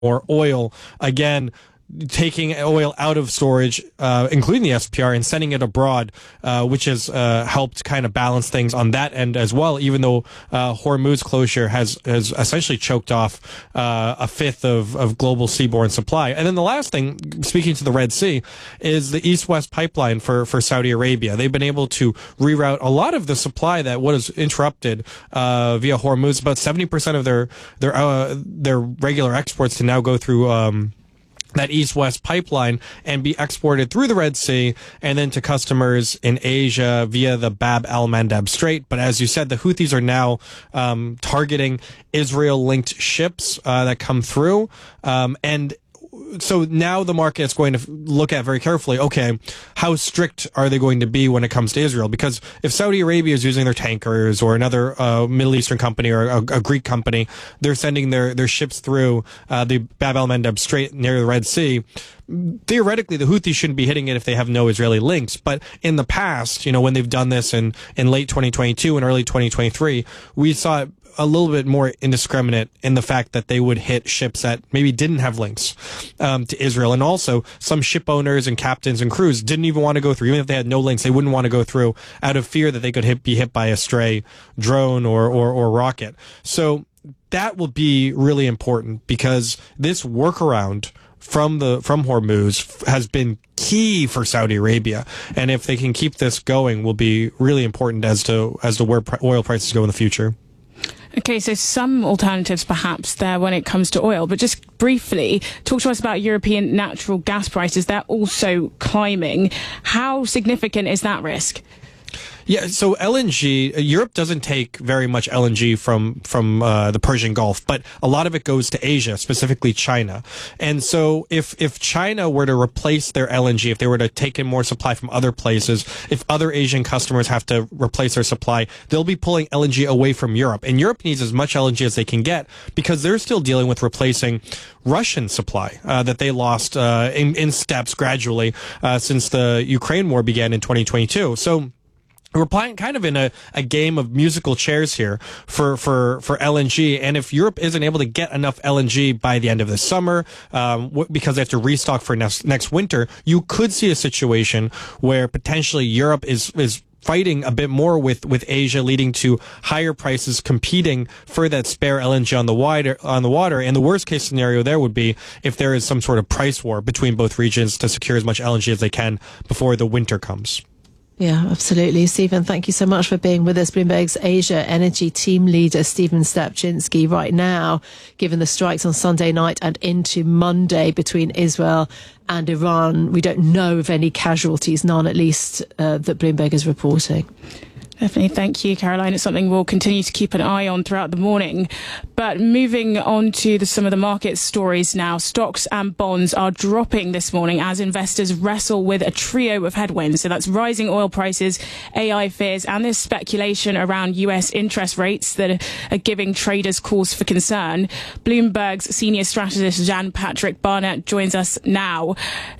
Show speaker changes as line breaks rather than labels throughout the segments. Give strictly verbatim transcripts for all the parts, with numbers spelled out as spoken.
more oil, again, taking oil out of storage, uh, including the S P R, and sending it abroad, uh, which has uh, helped kind of balance things on that end as well, even though uh, Hormuz closure has, has essentially choked off uh, a fifth of, of global seaborne supply. And then the last thing, speaking to the Red Sea, is the East-West pipeline for, for Saudi Arabia. They've been able to reroute a lot of the supply that was interrupted uh, via Hormuz. About seventy percent of their their uh, their regular exports to now go through um that east-west pipeline and be exported through the Red Sea and then to customers in Asia via the Bab al-Mandab Strait. But as you said, the Houthis are now um, targeting Israel-linked ships uh, that come through. Um, and so now the market is going to look at very carefully, okay, how strict are they going to be when it comes to Israel? Because if Saudi Arabia is using their tankers or another uh, Middle Eastern company or a, a Greek company, they're sending their, their ships through uh, the Bab al-Mandab Strait near the Red Sea, theoretically, the Houthis shouldn't be hitting it if they have no Israeli links. But in the past, you know, when they've done this in, in late twenty twenty-two and early twenty twenty-three, we saw it a little bit more indiscriminate in the fact that they would hit ships that maybe didn't have links um, to Israel. And also, some ship owners and captains and crews didn't even want to go through. Even if they had no links, they wouldn't want to go through out of fear that they could hit, be hit by a stray drone or, or, or rocket. So that will be really important because this workaround from the from Hormuz has been key for Saudi Arabia, and if they can keep this going, will be really important as to as to where oil prices go in the future.
Okay, so some alternatives perhaps there when it comes to oil, but just briefly, talk to us about European natural gas prices. They're also climbing. How significant is that risk?
Yeah, so L N G, Europe doesn't take very much L N G from from uh, the Persian Gulf, but a lot of it goes to Asia, specifically China. And so if if China were to replace their L N G, if they were to take in more supply from other places, if other Asian customers have to replace their supply, they'll be pulling L N G away from Europe. And Europe needs as much L N G as they can get because they're still dealing with replacing Russian supply uh, that they lost uh, in, in steps gradually uh, since the Ukraine war began in twenty twenty-two. So we're playing kind of in a, a game of musical chairs here for, for, for L N G. And if Europe isn't able to get enough L N G by the end of the summer, um, w- because they have to restock for next, next winter, you could see a situation where potentially Europe is, is fighting a bit more with, with Asia, leading to higher prices competing for that spare L N G on the water, on the water. And the worst case scenario there would be if there is some sort of price war between both regions to secure as much L N G as they can before the winter comes.
Yeah, absolutely. Stephen, thank you so much for being with us. Bloomberg's Asia Energy Team Leader, Stephen Stepczynski. Right now, given the strikes on Sunday night and into Monday between Israel and Iran, we don't know of any casualties, none at least, uh, that Bloomberg is reporting.
Definitely. Thank you, Caroline. It's something we'll continue to keep an eye on throughout the morning. But moving on to the, some of the market stories now. Stocks and bonds are dropping this morning as investors wrestle with a trio of headwinds. So that's rising oil prices, A I fears, and this speculation around U S interest rates that are giving traders cause for concern. Bloomberg's senior strategist, Jan Patrick Barnett, joins us now.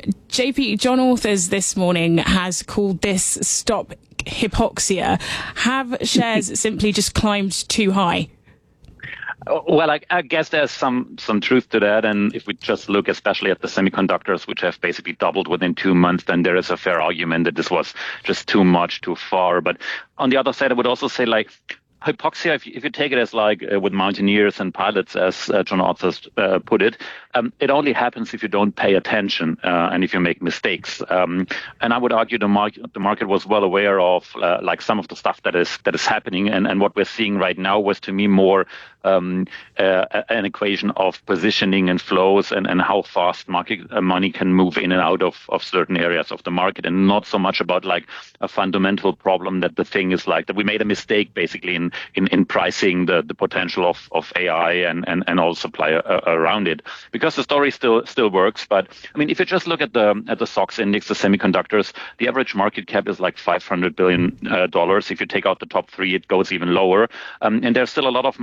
J P, John Authers this morning has called this stop hypoxia. Have shares simply just climbed too high?
Well, I, I guess there's some, some truth to that. And if we just look especially at the semiconductors, which have basically doubled within two months, then there is a fair argument that this was just too much, too far. But on the other side, I would also say, like, hypoxia, if you, if you take it as like uh, with mountaineers and pilots, as uh, John Authers uh, put it, um, it only happens if you don't pay attention uh, and if you make mistakes. Um, and I would argue the market the market was well aware of uh, like some of the stuff that is that is happening, and, and what we're seeing right now was to me more um, uh, an equation of positioning and flows and, and how fast market uh, money can move in and out of, of certain areas of the market, and not so much about like a fundamental problem that the thing is like that we made a mistake basically in In, in pricing the, the potential of, of A I and, and, and all supply uh, around it, because the story still still works. But I mean, if you just look at the at the S O X index, the semiconductors, the average market cap is like five hundred billion dollars. Uh, if you take out the top three, it goes even lower. Um, and there's still a lot of money that wants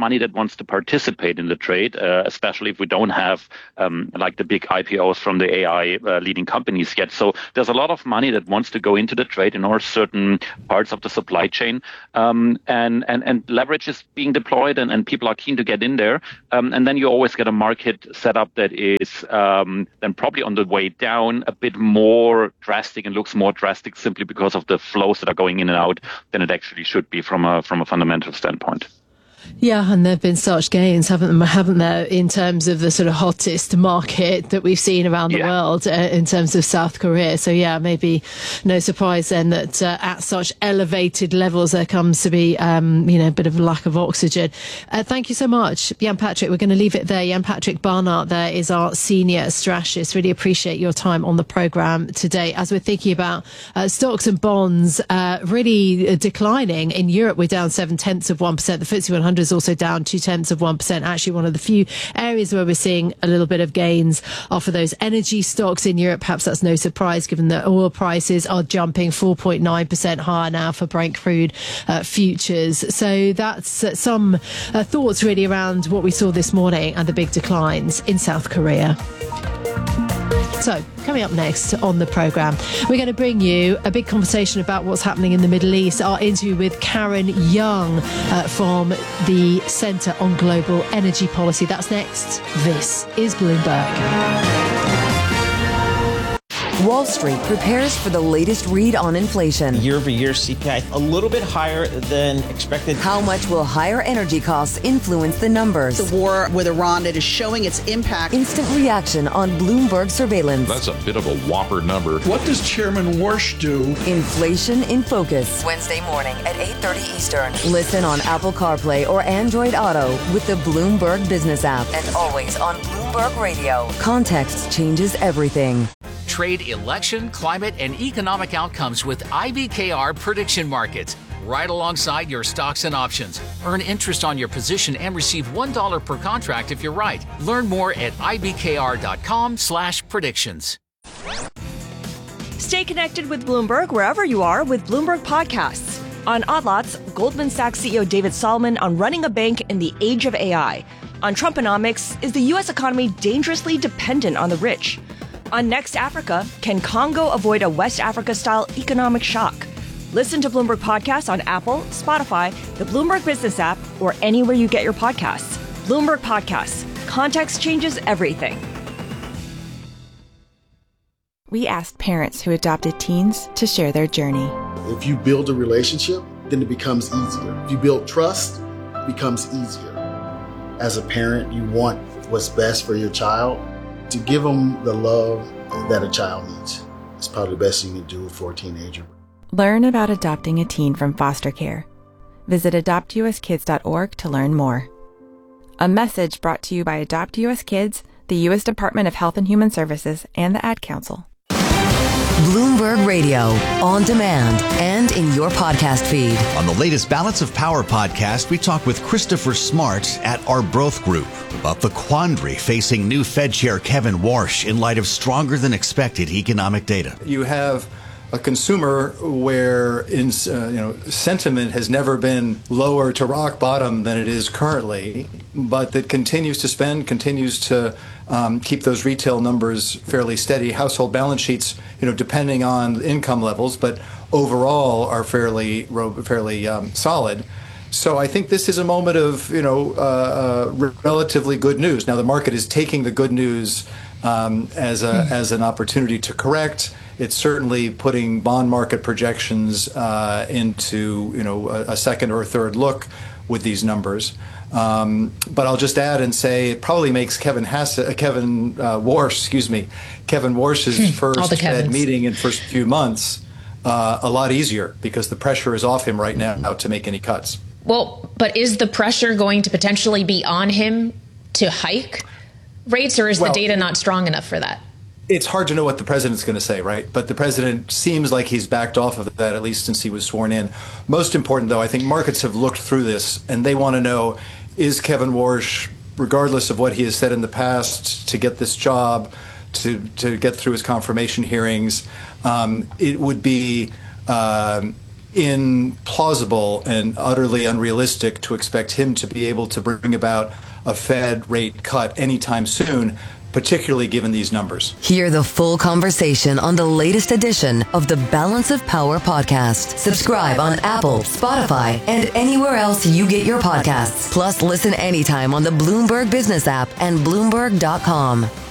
wants to participate in the trade, uh, especially if we don't have um, like the big I P Os from the A I uh, leading companies yet. So there's a lot of money that wants to go into the trade in all certain parts of the supply chain, um, and, and, and leverage is being deployed, and, and people are keen to get in there. Um, and then you always get a market setup that is um, then probably on the way down a bit more drastic and looks more drastic simply because of the flows that are going in and out than it actually should be from a from a fundamental standpoint.
Yeah, and there have been such gains, haven't haven't there, in terms of the sort of hottest market that we've seen around the yeah. world uh, in terms of South Korea. So yeah, maybe no surprise then that uh, at such elevated levels there comes to be, um, you know, a bit of a lack of oxygen. Uh, thank you so much, Jan Patrick. We're going to leave it there. Jan Patrick Barnard there is our senior strategist. Really appreciate your time on the programme today as we're thinking about uh, stocks and bonds uh, really declining. In Europe, we're down seven tenths of one percent. The F T S E one hundred is also down two tenths of one percent. Actually, one of the few areas where we're seeing a little bit of gains are for those energy stocks in Europe. Perhaps that's no surprise given that oil prices are jumping four point nine percent higher now for Brent crude uh, futures. So that's uh, some uh, thoughts really around what we saw this morning and the big declines in South Korea. So, coming up next on the programme, we're going to bring you a big conversation about what's happening in the Middle East. Our interview with Karen Young uh, from the Centre on Global Energy Policy. That's next. This is Bloomberg.
Wall Street prepares for the latest read on inflation.
Year-over-year C P I a little bit higher than expected.
How much will higher energy costs influence the numbers?
The war with Iran, it is showing its impact.
Instant reaction on Bloomberg surveillance.
That's a bit of a whopper number.
What does Chairman Warsh do?
Inflation in Focus. Wednesday morning at eight thirty Eastern. Listen on Apple CarPlay or Android Auto with the Bloomberg Business app. And always on Bloomberg Radio. Context changes everything.
Trade, election, climate, and economic outcomes with I B K R Prediction Markets. Right alongside your stocks and options. Earn interest on your position and receive one dollar per contract if you're right. Learn more at ibkr.com slash predictions.
Stay connected with Bloomberg wherever you are with Bloomberg Podcasts. On Odd Lots, Goldman Sachs C E O David Solomon on running a bank in the age of A I. On Trumponomics, is the U S economy dangerously dependent on the rich? On Next Africa, can Congo avoid a West Africa-style economic shock? Listen to Bloomberg Podcasts on Apple, Spotify, the Bloomberg Business app, or anywhere you get your podcasts. Bloomberg Podcasts. Context changes everything.
We asked parents who adopted teens to share their journey.
If you build a relationship, then it becomes easier. If you build trust, it becomes easier. As a parent, you want what's best for your child. To give them the love that a child needs. It's probably the best you can do for a teenager.
Learn about adopting a teen from foster care. Visit adopt u s kids dot org to learn more. A message brought to you by Adopt U S Kids, the U S Department of Health and Human Services, and the Ad Council.
Bloomberg Radio, on demand and in your podcast feed.
On the latest Balance of Power podcast, we talk with Christopher Smart at Arbroath Group about the quandary facing new Fed Chair Kevin Warsh in light of stronger than expected economic data.
You have a consumer where in, uh, you know, sentiment has never been lower to rock bottom than it is currently, but that continues to spend, continues to um, keep those retail numbers fairly steady. Household balance sheets, you know, depending on income levels, but overall are fairly fairly um, solid. So I think this is a moment of, you know, uh, uh, relatively good news. Now the market is taking the good news um, as a as an opportunity to correct. It's certainly putting bond market projections uh, into, you know, a, a second or a third look with these numbers. Um, but I'll just add and say it probably makes Kevin Hass- uh, Kevin uh, Warsh, excuse me, Kevin Warsh's first Fed meeting in first few months uh, a lot easier because the pressure is off him right now to make any cuts.
Well, but is the pressure going to potentially be on him to hike rates, or is well, the data not strong enough for that?
It's hard to know what the president's going to say, right? But the president seems like he's backed off of that, at least since he was sworn in. Most important, though, I think markets have looked through this and they want to know, is Kevin Warsh, regardless of what he has said in the past, to get this job, to, to get through his confirmation hearings, um, it would be um, implausible and utterly unrealistic to expect him to be able to bring about a Fed rate cut anytime soon, particularly given these numbers.
Hear the full conversation on the latest edition of the Balance of Power podcast. Subscribe on Apple, Spotify, and anywhere else you get your podcasts. Plus, listen anytime on the Bloomberg Business app and Bloomberg dot com.